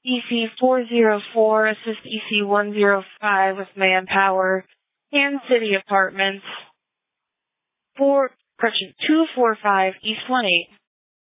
EC404, assist EC105 with manpower and city apartments. 245 East 18.